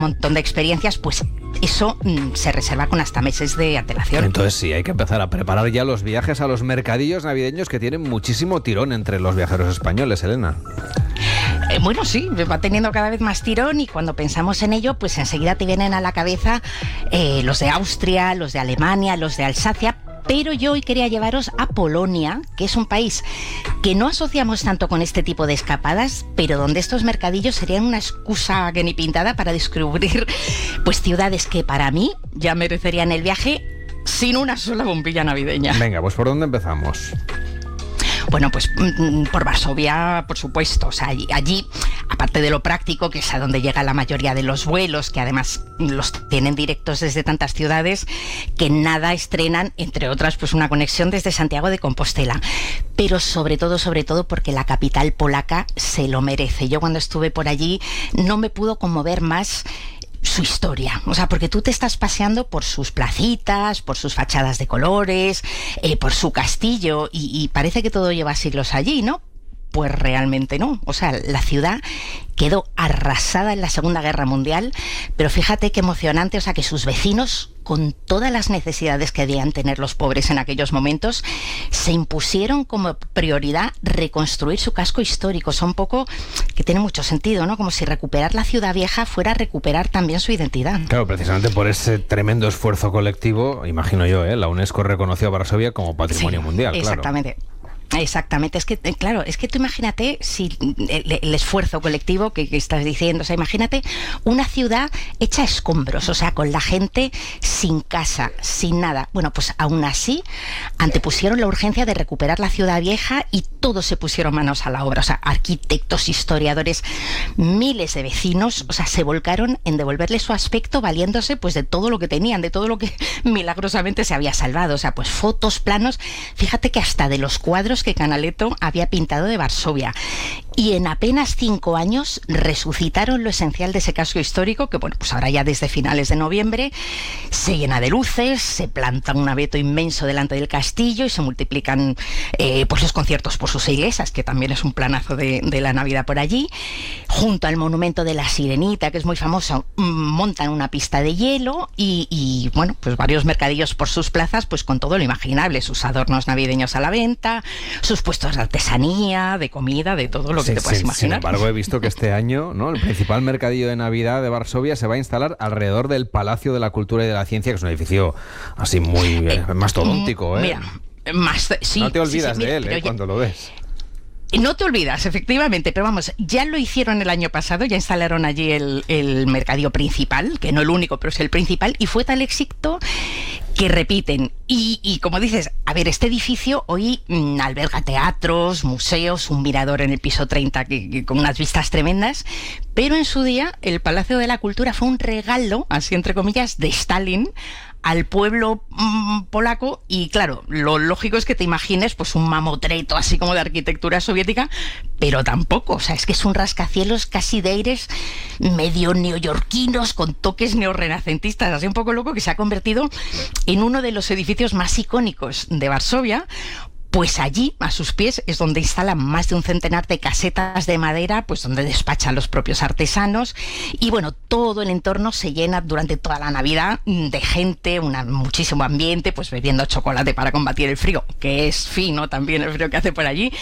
montón de experiencias, pues eso se reserva con hasta meses de antelación. Entonces sí, hay que empezar a preparar ya los viajes a los mercadillos navideños que tienen muchísimo tirón entre los viajeros españoles, Elena. Bueno, sí, va teniendo cada vez más tirón y cuando pensamos en ello, pues enseguida te vienen a la cabeza los de Austria, los de Alemania, los de Alsacia. Pero yo hoy quería llevaros a Polonia, que es un país que no asociamos tanto con este tipo de escapadas, pero donde estos mercadillos serían una excusa que ni pintada para descubrir pues ciudades que para mí ya merecerían el viaje sin una sola bombilla navideña. Venga, pues ¿por dónde empezamos? Bueno, pues por Varsovia, por supuesto. O sea, allí, aparte de lo práctico, que es a donde llega la mayoría de los vuelos, que además los tienen directos desde tantas ciudades, que nada estrenan, entre otras, pues una conexión desde Santiago de Compostela. Pero sobre todo, porque la capital polaca se lo merece. Yo cuando estuve por allí no me pudo conmover más su historia, o sea, porque tú te estás paseando por sus placitas, por sus fachadas de colores, por su castillo y parece que todo lleva siglos allí, ¿no? Pues realmente no. O sea, la ciudad quedó arrasada en la Segunda Guerra Mundial, pero fíjate qué emocionante, o sea, que sus vecinos, con todas las necesidades que debían tener los pobres en aquellos momentos, se impusieron como prioridad reconstruir su casco histórico. Es un poco que tiene mucho sentido, ¿no? Como si recuperar la ciudad vieja fuera recuperar también su identidad. Claro, precisamente por ese tremendo esfuerzo colectivo, imagino yo, la UNESCO reconoció a Varsovia como Patrimonio Mundial. Exactamente. Claro. Exactamente, es que claro, es que tú imagínate si el esfuerzo colectivo que estás diciendo, o sea, imagínate una ciudad hecha a escombros, o sea, con la gente sin casa, sin nada. Bueno, pues aún así antepusieron la urgencia de recuperar la ciudad vieja y todos se pusieron manos a la obra, o sea, arquitectos, historiadores, miles de vecinos, o sea, se volcaron en devolverle su aspecto valiéndose pues de todo lo que tenían, de todo lo que milagrosamente se había salvado, o sea, pues fotos, planos, fíjate que hasta de los cuadros que Canaletto había pintado de Varsovia. Y en apenas 5 años resucitaron lo esencial de ese casco histórico, que bueno, pues ahora ya desde finales de noviembre se llena de luces, se planta un abeto inmenso delante del castillo y se multiplican pues los conciertos por sus iglesias, que también es un planazo de la Navidad por allí. Junto al monumento de la Sirenita, que es muy famoso, montan una pista de hielo y bueno, pues varios mercadillos por sus plazas, pues con todo lo imaginable, sus adornos navideños a la venta, sus puestos de artesanía, de comida, de todo lo que te puedas imaginar. Sin embargo, he visto que este año, ¿no?, el principal mercadillo de Navidad de Varsovia se va a instalar alrededor del Palacio de la Cultura y de la Ciencia, que es un edificio así muy mastodóntico, ¿eh? Mira, sí, no te olvidas sí, de él, cuando lo ves. No te olvidas, efectivamente, pero vamos, ya lo hicieron el año pasado, ya instalaron allí el mercadillo principal, que no el único, pero es el principal, y fue tal éxito que repiten. Y como dices, a ver, este edificio hoy alberga teatros, museos, un mirador en el piso 30 que con unas vistas tremendas, pero en su día el Palacio de la Cultura fue un regalo, así entre comillas, de Stalin al pueblo polaco, y claro, lo lógico es que te imagines pues un mamotreto así como de arquitectura soviética, pero tampoco, o sea, es que es un rascacielos casi de aires medio neoyorquinos con toques neorrenacentistas, así un poco loco, que se ha convertido en uno de los edificios más icónicos de Varsovia. Pues allí, a sus pies, es donde instalan más de un centenar de casetas de madera, pues donde despachan los propios artesanos. Y bueno, todo el entorno se llena durante toda la Navidad de gente, muchísimo ambiente, pues bebiendo chocolate para combatir el frío, que es fino también el frío que hace por allí.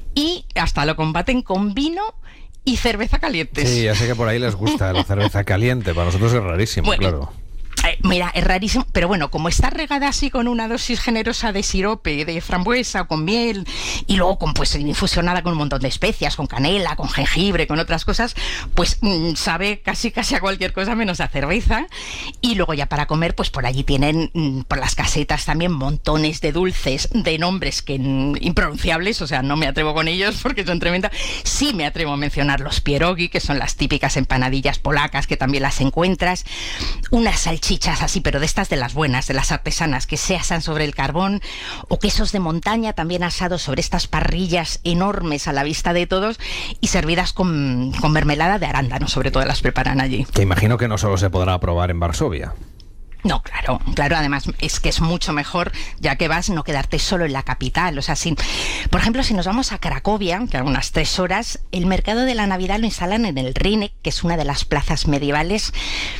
Y hasta lo combaten con vino y cerveza calientes. Sí, ya sé que por ahí les gusta la cerveza caliente, para nosotros es rarísimo, bueno, claro. Mira, es rarísimo, pero bueno, como está regada así con una dosis generosa de sirope, de frambuesa o con miel, y luego pues infusionada con un montón de especias, con canela, con jengibre, con otras cosas, pues sabe casi a cualquier cosa menos a cerveza. Y luego ya para comer, pues por allí tienen, por las casetas también, montones de dulces de nombres que impronunciables, o sea, no me atrevo con ellos porque son tremendas. Sí me atrevo a mencionar los pierogi, que son las típicas empanadillas polacas, que también las encuentras, unas salchichas así, pero de estas de las buenas, de las artesanas, que se asan sobre el carbón, o quesos de montaña también asados sobre estas parrillas enormes a la vista de todos y servidas con mermelada de arándano, sobre todo las preparan allí. Que imagino que no solo se podrá probar en Varsovia. No, claro, además es que es mucho mejor, ya que vas, no quedarte solo en la capital. O sea, por ejemplo, si nos vamos a Cracovia, que a unas 3 horas, el mercado de la Navidad lo instalan en el Rynek, que es una de las plazas medievales